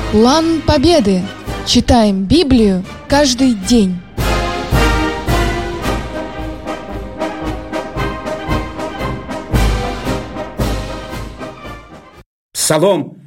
План Победы. Читаем Библию каждый день. Псалом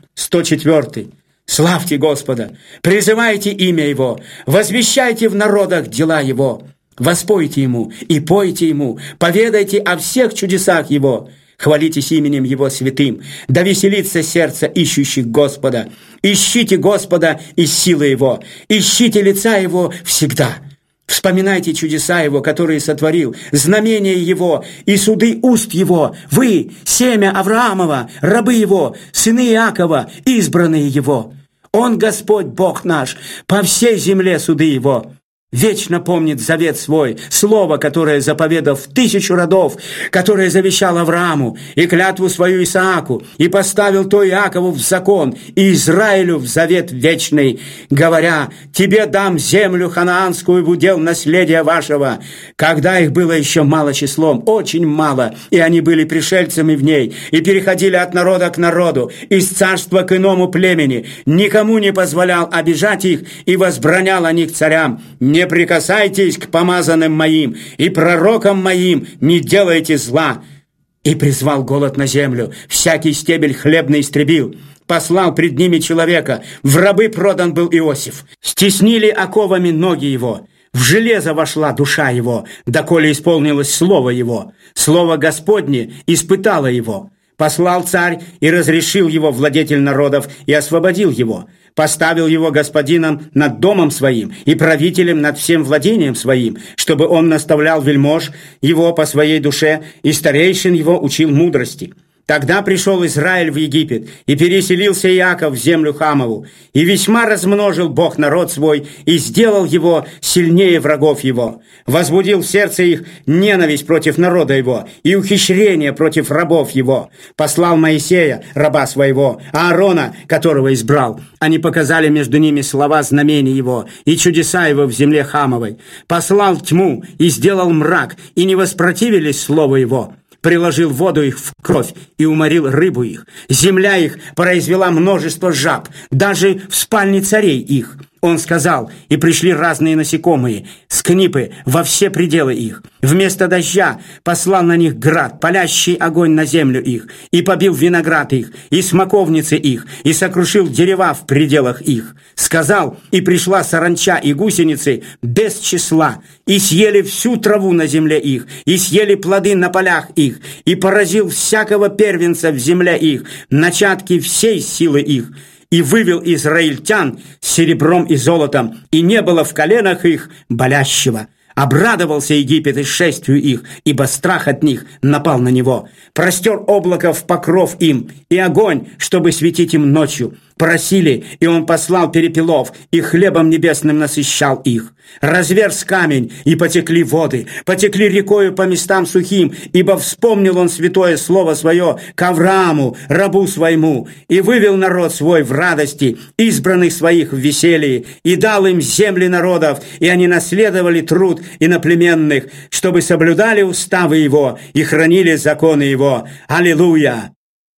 104. Славьте Господа, призывайте имя Его, возвещайте в народах дела Его, воспойте Ему и пойте Ему, поведайте о всех чудесах Его. Хвалитесь именем Его святым, да веселится сердце ищущих Господа. Ищите Господа из силы Его, ищите лица Его всегда. Вспоминайте чудеса Его, которые сотворил, знамения Его и суды уст Его. Вы, семя Авраамова, рабы Его, сыны Иакова, избранные Его. Он, Господь Бог наш, по всей земле суды Его. Вечно помнит завет свой, слово, которое заповедал в 1000 родов, которое завещал Аврааму, и клятву свою Исааку, и поставил то Иакову в закон, и Израилю в завет вечный, говоря: «Тебе дам землю ханаанскую в удел наследия вашего». Когда их было еще мало числом, очень мало, и они были пришельцами в ней, и переходили от народа к народу, из царства к иному племени, никому не позволял обижать их и возбранял о них царям: «Не прикасайтесь к помазанным моим, и пророкам моим не делайте зла». И призвал голод на землю, всякий стебель хлебный истребил, послал пред ними человека, в рабы продан был Иосиф. Стеснили оковами ноги его, в железо вошла душа его, доколе исполнилось слово его. Слово Господне испытало его. Послал царь и разрешил его владетель народов и освободил его. Поставил его господином над домом своим и правителем над всем владением своим, чтобы он наставлял вельмож его по своей душе и старейшин его учил мудрости. Тогда пришел Израиль в Египет, и переселился Иаков в землю Хамову, и весьма размножил Бог народ свой, и сделал его сильнее врагов его. Возбудил в сердце их ненависть против народа его, и ухищрение против рабов его. Послал Моисея, раба своего, Аарона, которого избрал. Они показали между ними слова знамений его, и чудеса его в земле Хамовой. Послал тьму, и сделал мрак, и не воспротивились слову его. Приложил воду их в кровь и уморил рыбу их. Земля их произвела множество жаб, даже в спальне царей их. Он сказал, и пришли разные насекомые, скнипы во все пределы их. Вместо дождя послал на них град, палящий огонь на землю их, и побил виноград их, и смоковницы их, и сокрушил дерева в пределах их. Сказал, и пришла саранча и гусеницы без числа, и съели всю траву на земле их, и съели плоды на полях их, и поразил всякого первенца в земле их, начатки всей силы их. И вывел израильтян серебром и золотом, и не было в коленах их болящего. Обрадовался Египет исшествию их, ибо страх от них напал на него. Простер облако в покров им, и огонь, чтобы светить им ночью. Просили, и он послал перепелов, и хлебом небесным насыщал их. Разверз камень, и потекли воды, потекли рекою по местам сухим, ибо вспомнил он святое слово свое к Аврааму, рабу своему, и вывел народ свой в радости, избранных своих в веселье, и дал им земли народов, и они наследовали труд иноплеменных, чтобы соблюдали уставы его и хранили законы его. Аллилуйя!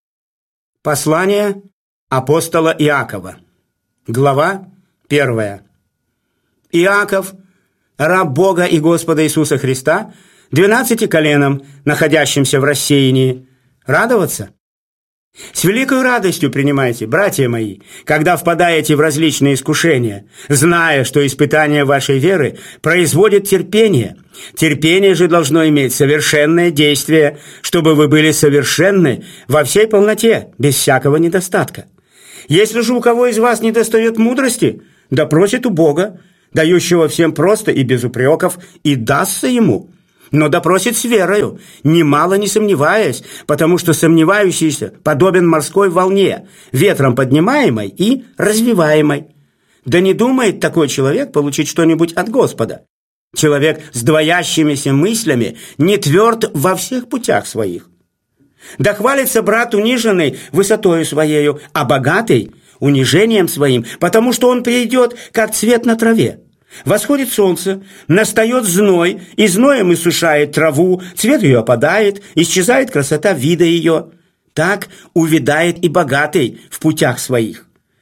Послание апостола Иакова. Глава 1. Иаков, раб Бога и Господа Иисуса Христа, 12 коленам, находящимся в рассеянии. Радоваться? С великой радостью принимайте, братья мои, когда впадаете в различные искушения, зная, что испытание вашей веры производит терпение. Терпение же должно иметь совершенное действие, чтобы вы были совершенны во всей полноте, без всякого недостатка. Если же у кого из вас недостает мудрости, да просит у Бога, дающего всем просто и без упреков, и дастся ему. Но допросит с верою, немало не сомневаясь, потому что сомневающийся подобен морской волне, ветром поднимаемой и развиваемой. Да не думает такой человек получить что-нибудь от Господа. Человек с двоящимися мыслями не тверд во всех путях своих. Да хвалится брат униженный высотою своею, а богатый унижением своим, потому что он придет, как цвет на траве. Восходит солнце, настает зной, и зноем иссушает траву, цвет ее опадает, исчезает красота вида ее. Так увядает и богатый в путях своих.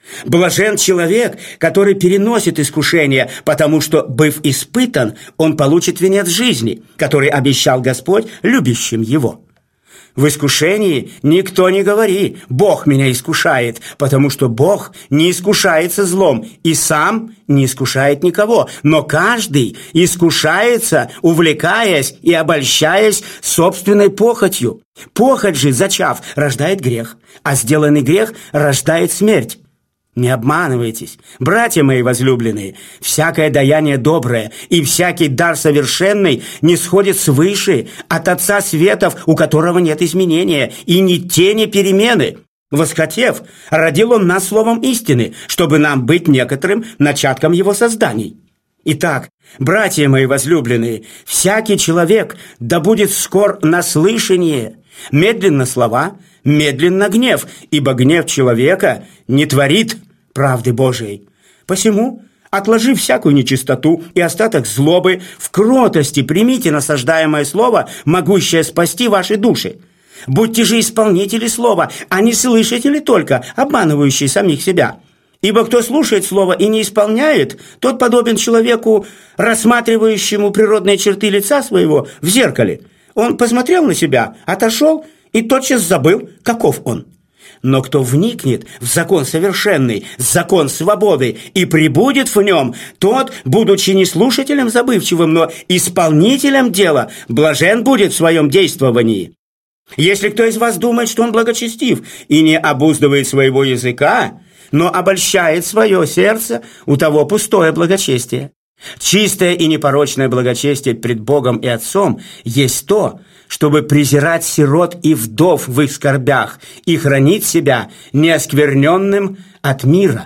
Блажен человек, который переносит искушение, потому что, быв испытан, он получит венец жизни, который обещал Господь любящим его. В искушении никто не говори: «Бог меня искушает», потому что Бог не искушается злом и сам не искушает никого, но каждый искушается, увлекаясь и обольщаясь собственной похотью. Похоть же, зачав, рождает грех, а сделанный грех рождает смерть. Не обманывайтесь, братья мои возлюбленные, всякое даяние доброе и всякий дар совершенный не сходит свыше от Отца светов, у которого нет изменения и ни тени перемены. Восхотев, родил Он нас словом истины, чтобы нам быть некоторым начатком Его созданий. Итак, братья мои возлюбленные, всякий человек да будет скор на слышание, медленно слова, медленно гнев, ибо гнев человека не творит правды Божией. Посему, отложив всякую нечистоту и остаток злобы, в кротости примите насаждаемое слово, могущее спасти ваши души. Будьте же исполнители слова, а не слышатели только, обманывающие самих себя. Ибо кто слушает слово и не исполняет, тот подобен человеку, рассматривающему природные черты лица своего в зеркале. Он посмотрел на себя, отошел и тотчас забыл, каков он. Но кто вникнет в закон совершенный, закон свободы, и пребудет в нем, тот, будучи не слушателем забывчивым, но исполнителем дела, блажен будет в своем действовании. Если кто из вас думает, что он благочестив, и не обуздывает своего языка, но обольщает свое сердце, у того пустое благочестие. Чистое и непорочное благочестие пред Богом и Отцом есть то, чтобы презирать сирот и вдов в их скорбях и хранить себя неоскверненным от мира.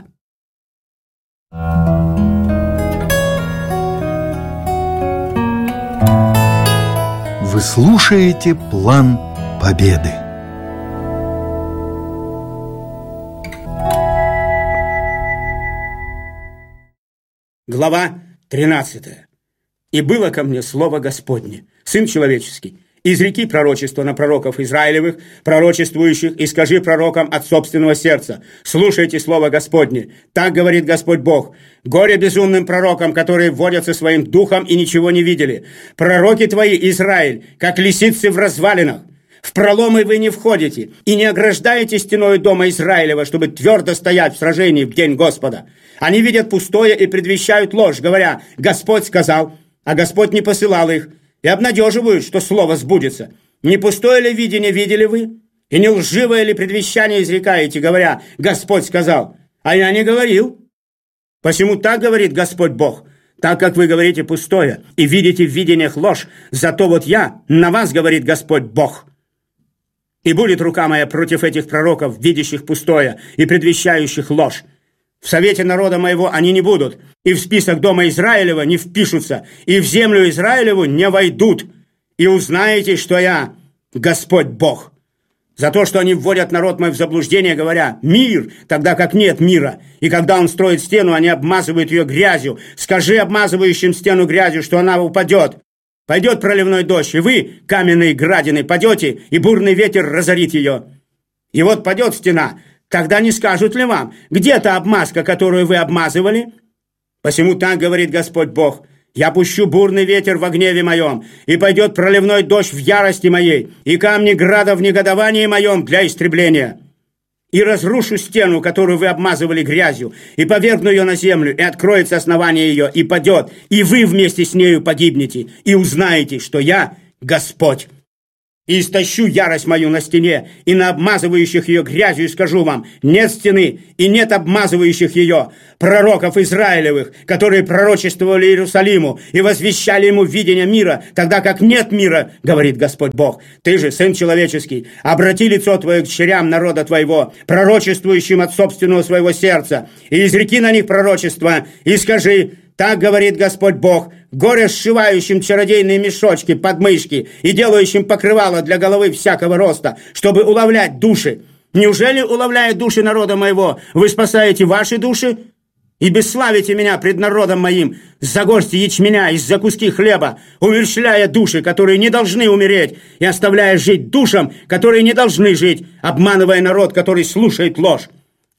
Вы слушаете «План Победы». Глава 13. «И было ко мне слово Господне, Сын человеческий, изреки пророчество на пророков Израилевых, пророчествующих, и скажи пророкам от собственного сердца: слушайте слово Господне. Так говорит Господь Бог: горе безумным пророкам, которые вводятся своим духом и ничего не видели. Пророки твои, Израиль, как лисицы в развалинах. В проломы вы не входите и не ограждаете стеною дома Израилева, чтобы твердо стоять в сражении в день Господа. Они видят пустое и предвещают ложь, говоря: Господь сказал, а Господь не посылал их, и обнадеживают, что слово сбудется. Не пустое ли видение видели вы? И не лживое ли предвещание изрекаете, говоря: Господь сказал, а я не говорил? Посему так говорит Господь Бог: так как вы говорите пустое и видите в видениях ложь, зато вот я на вас, говорит Господь Бог. И будет рука моя против этих пророков, видящих пустое и предвещающих ложь. В совете народа моего они не будут, и в список дома Израилева не впишутся, и в землю Израилеву не войдут. И узнаете, что я Господь Бог. За то, что они вводят народ мой в заблуждение, говоря: мир, тогда как нет мира. И когда он строит стену, они обмазывают ее грязью. Скажи обмазывающим стену грязью, что она упадет. Пойдет проливной дождь, и вы, каменные градины, падете, и бурный ветер разорит ее. И вот падет стена, тогда не скажут ли вам: где та обмазка, которую вы обмазывали? Посему так говорит Господь Бог: я пущу бурный ветер во гневе моем, и пойдет проливной дождь в ярости моей, и камни града в негодовании моем для истребления. И разрушу стену, которую вы обмазывали грязью, и повергну ее на землю, и откроется основание ее, и падет, и вы вместе с нею погибнете, и узнаете, что я Господь. И истощу ярость мою на стене, и на обмазывающих ее грязью, и скажу вам: нет стены, и нет обмазывающих ее, пророков Израилевых, которые пророчествовали Иерусалиму и возвещали ему видение мира, тогда как нет мира, говорит Господь Бог. Ты же, Сын человеческий, обрати лицо твое к дщерям народа твоего, пророчествующим от собственного своего сердца, и изреки на них пророчество, и скажи: так говорит Господь Бог: горе сшивающим чародейные мешочки, подмышки и делающим покрывало для головы всякого роста, чтобы уловлять души. Неужели, уловляя души народа моего, вы спасаете ваши души? И бесславите меня пред народом моим за горсти ячменя и за куски хлеба, умерщвляя души, которые не должны умереть, и оставляя жить душам, которые не должны жить, обманывая народ, который слушает ложь.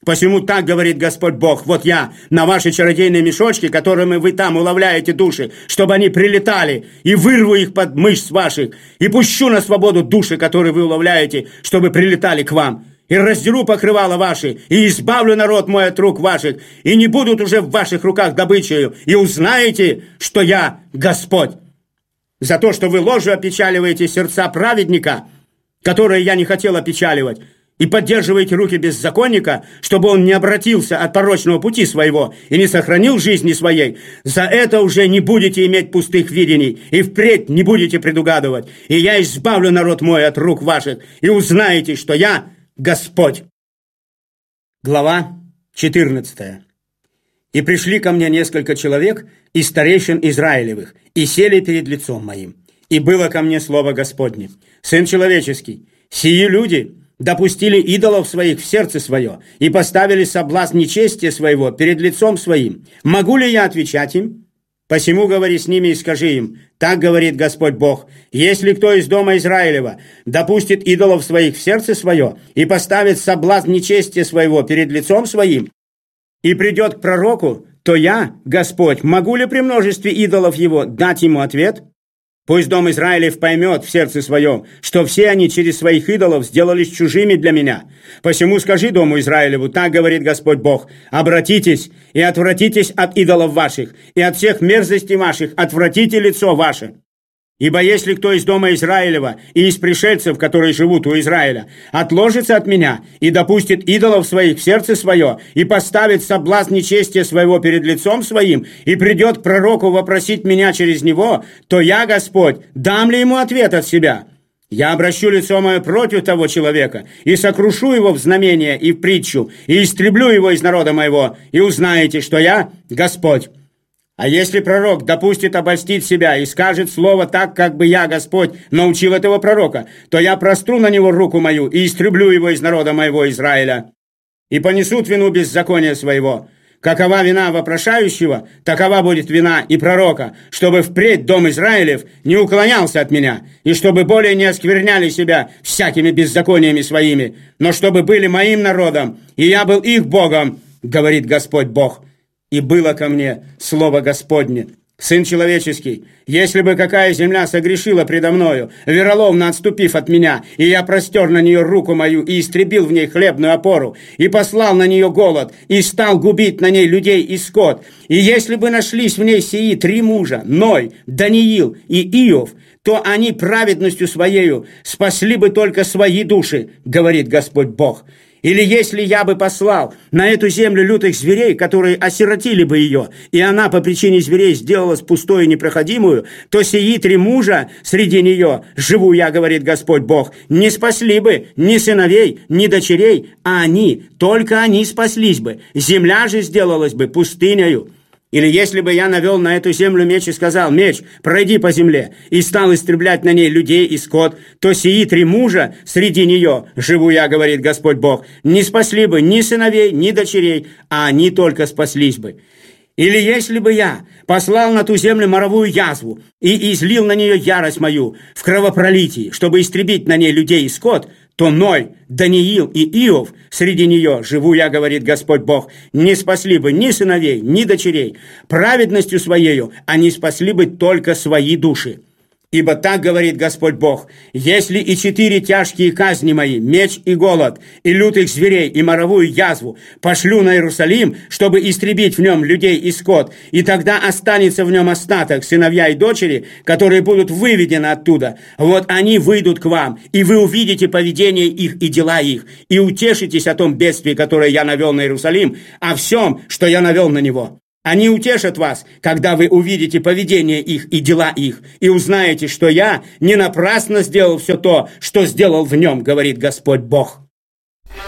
Посему так говорит Господь Бог: вот я на ваши чародейные мешочки, которыми вы там уловляете души, чтобы они прилетали, и вырву их под мышц ваших, и пущу на свободу души, которые вы уловляете, чтобы прилетали к вам. И раздеру покрывала ваши, и избавлю народ мой от рук ваших, и не будут уже в ваших руках добычею, и узнаете, что я Господь. За то, что вы ложью опечаливаете сердца праведника, которые я не хотел опечаливать, и поддерживаете руки беззаконника, чтобы он не обратился от порочного пути своего и не сохранил жизни своей, за это уже не будете иметь пустых видений, и впредь не будете предугадывать. И я избавлю народ мой от рук ваших, и узнаете, что я Господь. Глава 14. И пришли ко мне несколько человек из старейшин Израилевых, и сели перед лицом моим. И было ко мне слово Господне: Сын человеческий, сии люди допустили идолов своих в сердце свое и поставили соблазн нечестия своего перед лицом своим. Могу ли я отвечать им? Посему говори с ними и скажи им: так говорит Господь Бог: если кто из дома Израилева допустит идолов своих в сердце свое и поставит соблазн нечестия своего перед лицом своим, и придет к пророку, то я, Господь, могу ли при множестве идолов его дать ему ответ? Пусть дом Израилев поймет в сердце своем, что все они через своих идолов сделались чужими для меня. Посему скажи дому Израилеву: так говорит Господь Бог: обратитесь и отвратитесь от идолов ваших, и от всех мерзостей ваших отвратите лицо ваше. Ибо если кто из дома Израилева и из пришельцев, которые живут у Израиля, отложится от меня и допустит идолов своих в сердце свое и поставит соблазн нечестия своего перед лицом своим и придет к пророку вопросить меня через него, то я, Господь, дам ли ему ответ от себя? Я обращу лицо мое против того человека и сокрушу его в знамение и в притчу, и истреблю его из народа моего, и узнаете, что я Господь. А если пророк допустит обольстить себя и скажет слово так, как бы я, Господь, научил этого пророка, то я простру на него руку мою и истреблю его из народа моего Израиля. И понесут вину беззакония своего. Какова вина вопрошающего, такова будет вина и пророка, чтобы впредь дом Израилев не уклонялся от меня, и чтобы более не оскверняли себя всякими беззакониями своими, но чтобы были моим народом, и я был их Богом, говорит Господь Бог. И было ко мне слово Господне: Сын человеческий, если бы какая земля согрешила предо мною, вероломно отступив от меня, и я простер на нее руку мою и истребил в ней хлебную опору, и послал на нее голод, и стал губить на ней людей и скот, и если бы нашлись в ней сии 3 мужа, Ной, Даниил и Иов, то они праведностью своею спасли бы только свои души, говорит Господь Бог. Или если я бы послал на эту землю лютых зверей, которые осиротили бы ее, и она по причине зверей сделалась пустой и непроходимую, то сии 3 мужа среди нее, живу я, говорит Господь Бог, не спасли бы ни сыновей, ни дочерей, а они, только они спаслись бы. Земля же сделалась бы пустынею. Или если бы я навел на эту землю меч и сказал: меч, пройди по земле, и стал истреблять на ней людей и скот, то сии 3 мужа среди нее, живу я, говорит Господь Бог, не спасли бы ни сыновей, ни дочерей, а они только спаслись бы. Или если бы я послал на ту землю моровую язву и излил на нее ярость мою в кровопролитии, чтобы истребить на ней людей и скот, то Ной, Даниил и Иов среди нее, живу я, говорит Господь Бог, не спасли бы ни сыновей, ни дочерей. Праведностью своею они спасли бы только свои души. Ибо так говорит Господь Бог: если и 4 тяжкие казни мои, меч и голод, и лютых зверей, и моровую язву пошлю на Иерусалим, чтобы истребить в нем людей и скот, и тогда останется в нем остаток, сыновья и дочери, которые будут выведены оттуда, вот они выйдут к вам, и вы увидите поведение их и дела их, и утешитесь о том бедствии, которое я навел на Иерусалим, о всем, что я навел на него. Они утешат вас, когда вы увидите поведение их и дела их, и узнаете, что я не напрасно сделал все то, что сделал в нем, говорит Господь Бог.